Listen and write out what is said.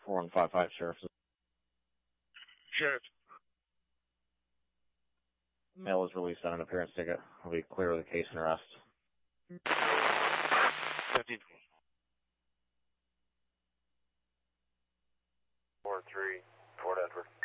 4155 Sheriff. Sheriff. Male is released on an appearance ticket. Will be clear of the case and arrest. 15. 4-3, Fort Edward.